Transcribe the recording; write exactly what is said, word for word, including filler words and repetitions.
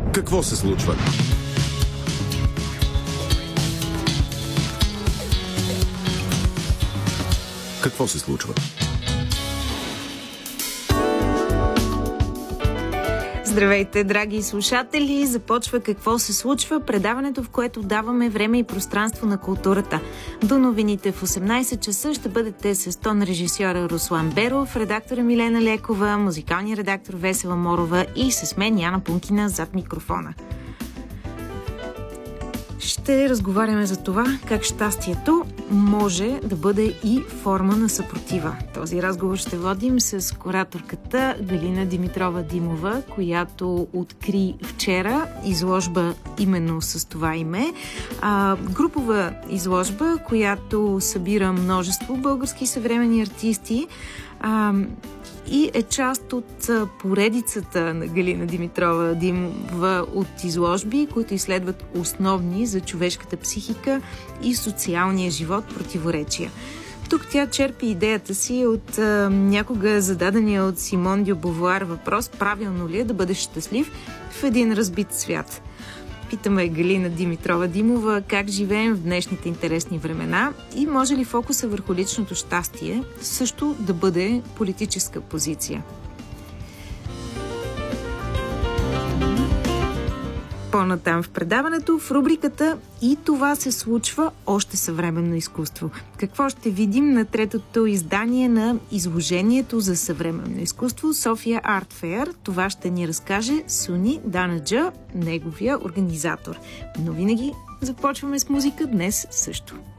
Какво се случва? Какво се случва? Здравейте, драги слушатели! Започва Какво се случва? Предаването, в което даваме време и пространство на културата. До новините в осемнайсет часа ще бъдете с тон режисьора Руслан Беров, редактора Милена Лекова, музикалния редактор Весела Морова и с мен Яна Пункина зад микрофона. Ще разговаряме за това как щастието може да бъде и форма на съпротива. Този разговор ще водим с кураторката Галина Димитрова Димова, която откри вчера изложба именно с това име. А, групова изложба, която събира множество български съвременни артисти а, и е част от поредицата на Галина Димитрова Димова от изложби, които изследват основни за човешката психика и социалния живот противоречия. Тук тя черпи идеята си от а, някога зададения от Симон дю Бовуар въпрос: правилно ли е да бъдеш щастлив в един разбит свят? Питаме Галина Димитрова Димова как живеем в днешните интересни времена и може ли фокуса върху личното щастие също да бъде политическа позиция. По-натам в предаването, в рубриката "И това се случва, още съвременно изкуство". Какво ще видим на третото издание на изложението за съвременно изкуство София Арт Феър? Това ще ни разкаже Суни Данаджа, неговия организатор. Но винаги започваме с музика, днес също.